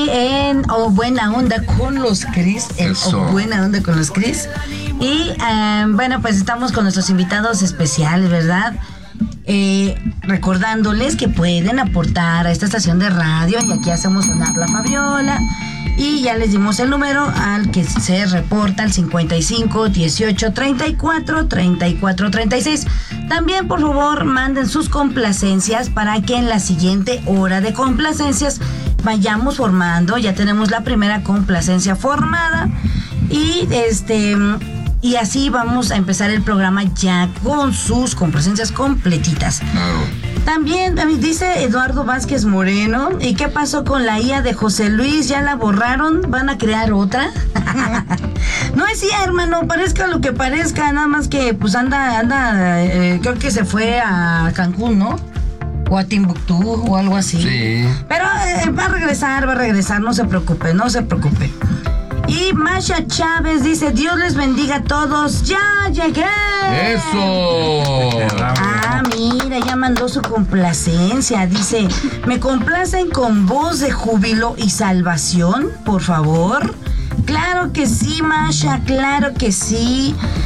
en Buena Onda con los Cris. Buena Onda con los Cris. Y bueno, pues estamos con nuestros invitados especiales, ¿verdad? Recordándoles que pueden aportar a esta estación de radio, y aquí hacemos sonar la Fabiola. Y ya les dimos el número al que se reporta, al 55 18 34 34 36. También, por favor, manden sus complacencias para que en la siguiente hora de complacencias vayamos formando. Ya tenemos la primera complacencia formada. Y así vamos a empezar el programa ya con sus complacencias completitas. Claro. También dice Eduardo Vázquez Moreno, ¿y qué pasó con la IA de José Luis? ¿Ya la borraron? ¿Van a crear otra? No es IA, hermano, parezca lo que parezca, nada más que pues anda, creo que se fue a Cancún, ¿no? O a Timbuktu o algo así. Sí. Pero va a regresar, no se preocupe. Y Masha Chávez dice, Dios les bendiga a todos, ¡ya llegué! ¡Eso! Mira, ya mandó su complacencia. Dice, ¿me complacen con voz de júbilo y salvación, por favor? Claro que sí, Masha, claro que sí.